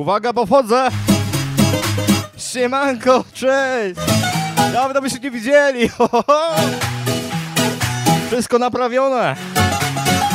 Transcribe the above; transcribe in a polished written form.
Uwaga, bo wchodzę! Siemanko, cześć! Dawno by się nie widzieli! Wszystko naprawione!